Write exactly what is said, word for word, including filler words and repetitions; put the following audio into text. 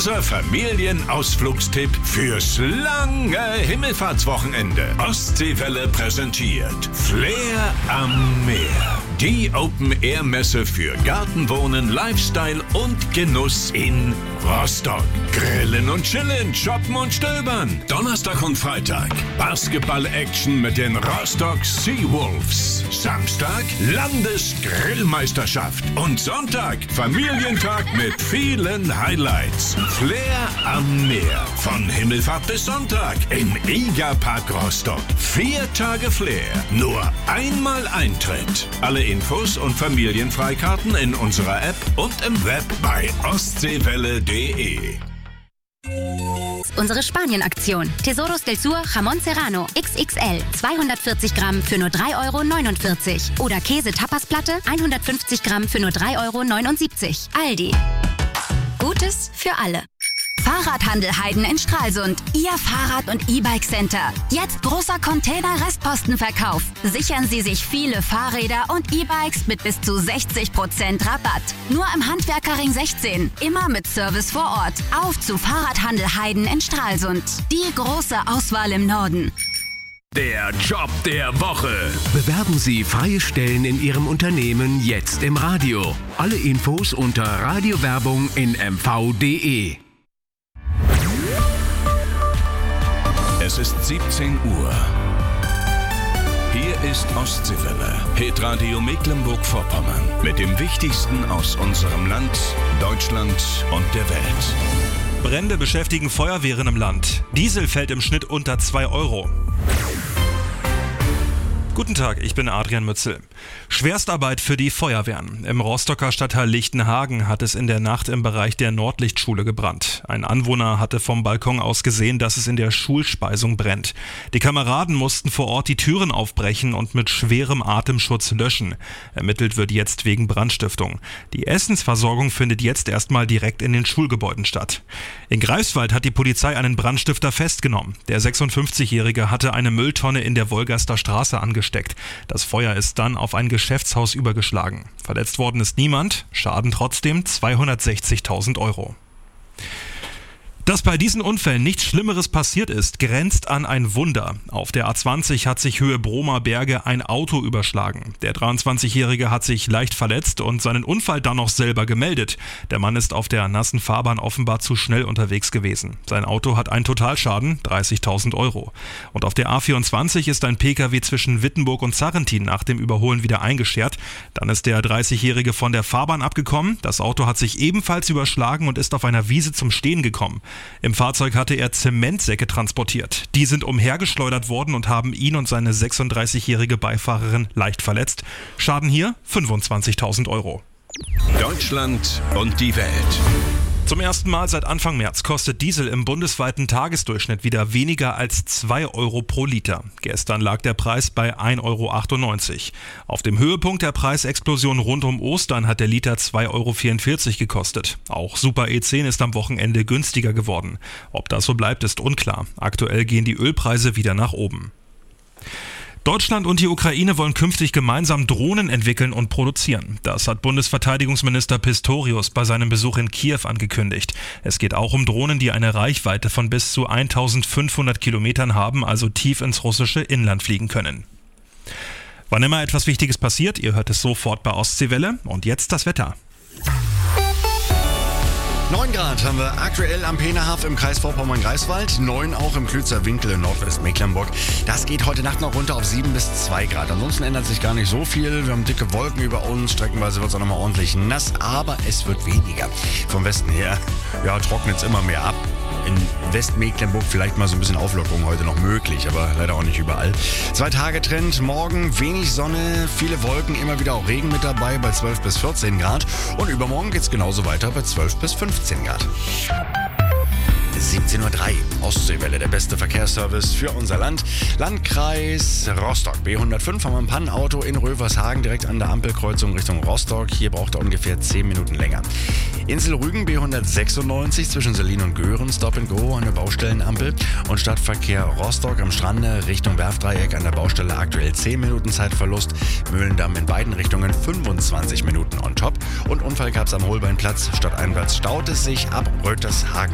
Unser Familienausflugstipp fürs lange Himmelfahrtswochenende. Ostseewelle präsentiert Flair am Meer. Die Open-Air-Messe für Gartenwohnen, Lifestyle und Genuss in Rostock. Grillen und chillen, shoppen und stöbern. Donnerstag und Freitag Basketball-Action mit den Rostock Seawolves. Samstag Landesgrillmeisterschaft. Und Sonntag Familientag mit vielen Highlights. Flair am Meer. Von Himmelfahrt bis Sonntag im Egerpark Rostock. Vier Tage Flair. Nur einmal Eintritt. Alle Infos und Familienfreikarten in unserer App und im Web bei ostseewelle punkt de. Unsere Spanien-Aktion. Tesoros del Sur Jamón Serrano X X L zweihundertvierzig Gramm für nur drei Euro neunundvierzig. Oder Käse-Tapasplatte hundertfünfzig Gramm für nur drei Euro neunundsiebzig. Aldi. Gutes für alle. Fahrradhandel Heiden in Stralsund. Ihr Fahrrad- und E-Bike-Center. Jetzt großer Container-Restpostenverkauf. Sichern Sie sich viele Fahrräder und E-Bikes mit bis zu sechzig Prozent Rabatt. Nur im Handwerkerring sechzehn. Immer mit Service vor Ort. Auf zu Fahrradhandel Heiden in Stralsund. Die große Auswahl im Norden. Der Job der Woche. Bewerben Sie freie Stellen in Ihrem Unternehmen jetzt im Radio. Alle Infos unter Radiowerbung in m v punkt de. Es ist siebzehn Uhr. Hier ist Ostseewelle, Hitradio Mecklenburg-Vorpommern. Mit dem Wichtigsten aus unserem Land, Deutschland und der Welt. Brände beschäftigen Feuerwehren im Land. Diesel fällt im Schnitt unter zwei Euro. Guten Tag, ich bin Adrian Mützel. Schwerstarbeit für die Feuerwehren. Im Rostocker Stadtteil Lichtenhagen hat es in der Nacht im Bereich der Nordlichtschule gebrannt. Ein Anwohner hatte vom Balkon aus gesehen, dass es in der Schulspeisung brennt. Die Kameraden mussten vor Ort die Türen aufbrechen und mit schwerem Atemschutz löschen. Ermittelt wird jetzt wegen Brandstiftung. Die Essensversorgung findet jetzt erstmal direkt in den Schulgebäuden statt. In Greifswald hat die Polizei einen Brandstifter festgenommen. Der sechsundfünfzigjährige hatte eine Mülltonne in der Wolgaster Straße angesteckt. Das Feuer ist dann auf ein Geschäftshaus übergeschlagen. Verletzt worden ist niemand, Schaden trotzdem zweihundertsechzigtausend Euro. Dass bei diesen Unfällen nichts Schlimmeres passiert ist, grenzt an ein Wunder. Auf der A zwanzig hat sich Höhe Bromer Berge ein Auto überschlagen. Der dreiundzwanzigjährige hat sich leicht verletzt und seinen Unfall dann noch selber gemeldet. Der Mann ist auf der nassen Fahrbahn offenbar zu schnell unterwegs gewesen. Sein Auto hat einen Totalschaden, dreißigtausend Euro. Und auf der A vierundzwanzig ist ein Pkw zwischen Wittenburg und Zarrentin nach dem Überholen wieder eingeschert. Dann ist der dreißigjährige von der Fahrbahn abgekommen. Das Auto hat sich ebenfalls überschlagen und ist auf einer Wiese zum Stehen gekommen. Im Fahrzeug hatte er Zementsäcke transportiert. Die sind umhergeschleudert worden und haben ihn und seine sechsunddreißigjährige Beifahrerin leicht verletzt. Schaden hier fünfundzwanzigtausend Euro. Deutschland und die Welt. Zum ersten Mal seit Anfang März kostet Diesel im bundesweiten Tagesdurchschnitt wieder weniger als zwei Euro pro Liter. Gestern lag der Preis bei ein Euro achtundneunzig. Auf dem Höhepunkt der Preisexplosion rund um Ostern hat der Liter zwei Euro vierundvierzig gekostet. Auch Super E zehn ist am Wochenende günstiger geworden. Ob das so bleibt, ist unklar. Aktuell gehen die Ölpreise wieder nach oben. Deutschland und die Ukraine wollen künftig gemeinsam Drohnen entwickeln und produzieren. Das hat Bundesverteidigungsminister Pistorius bei seinem Besuch in Kiew angekündigt. Es geht auch um Drohnen, die eine Reichweite von bis zu eintausendfünfhundert Kilometern haben, also tief ins russische Inland fliegen können. Wann immer etwas Wichtiges passiert, ihr hört es sofort bei Ostseewelle. Und jetzt das Wetter. neun Grad haben wir aktuell am Peenerhaff im Kreis Vorpommern-Greifswald, neun auch im Klützer Winkel in Nordwestmecklenburg. Das geht heute Nacht noch runter auf sieben bis zwei Grad. Ansonsten ändert sich gar nicht so viel. Wir haben dicke Wolken über uns, streckenweise wird es auch nochmal ordentlich nass, aber es wird weniger. Vom Westen her, ja, trocknet es immer mehr ab. In Westmecklenburg vielleicht mal so ein bisschen Auflockerung heute noch möglich, aber leider auch nicht überall. Zwei Tage Trend, morgen wenig Sonne, viele Wolken, immer wieder auch Regen mit dabei bei zwölf bis vierzehn Grad. Und übermorgen geht es genauso weiter bei zwölf bis fünfzehn Grad. siebzehn Uhr drei, Ostseewelle, der beste Verkehrsservice für unser Land. Landkreis Rostock, B hundertfünf, haben wir ein Pannenauto in Rövershagen, direkt an der Ampelkreuzung Richtung Rostock. Hier braucht er ungefähr zehn Minuten länger. Insel Rügen, B hundertsechsundneunzig, zwischen Selin und Göhren, Stop and Go an der Baustellenampel. Und Stadtverkehr Rostock am Strande Richtung Werftdreieck an der Baustelle aktuell zehn Minuten Zeitverlust. Mühlendamm in beiden Richtungen fünfundzwanzig Minuten on top. Und Unfall gab es am Holbeinplatz. Stadteinwärts staut es sich ab Rötershagen